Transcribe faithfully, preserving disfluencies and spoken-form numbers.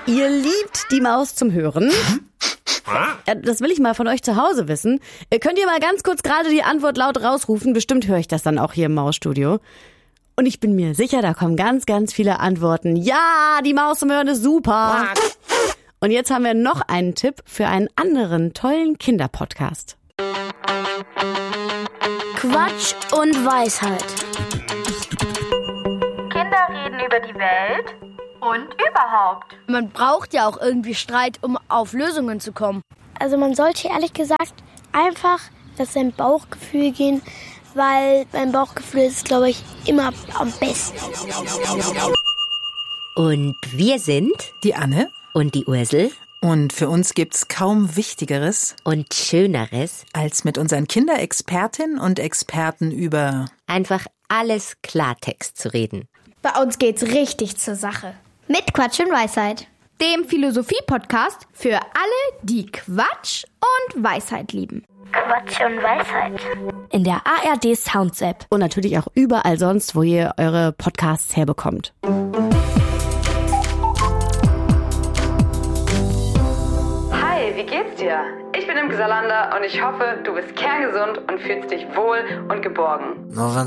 Ihr liebt die Maus zum Hören. Das will ich mal von euch zu Hause wissen. Könnt ihr mal ganz kurz gerade die Antwort laut rausrufen? Bestimmt höre ich das dann auch hier im Mausstudio. Und ich bin mir sicher, da kommen ganz, ganz viele Antworten. Ja, die Maus zum Hören ist super. Und jetzt haben wir noch einen Tipp für einen anderen tollen Kinderpodcast. Quatsch und Weisheit. Kinder reden über die Welt und überhaupt. Man braucht ja auch irgendwie Streit, um auf Lösungen zu kommen. Also man sollte ehrlich gesagt einfach nach seinem Bauchgefühl gehen, weil beim Bauchgefühl ist es, glaube ich, immer am besten. Und wir sind die Anne und die Ursel. Und für uns gibt's kaum Wichtigeres und Schöneres, als mit unseren Kinderexpertinnen und Experten über einfach alles Klartext zu reden. Bei uns geht's richtig zur Sache. Mit Quatsch und Weisheit. Dem Philosophie-Podcast für alle, die Quatsch und Weisheit lieben. Quatsch und Weisheit. In der A R D Sounds App. Und natürlich auch überall sonst, wo ihr eure Podcasts herbekommt. Hi, wie geht's dir? Ich bin Imke Salander und ich hoffe, du bist kerngesund und fühlst dich wohl und geborgen.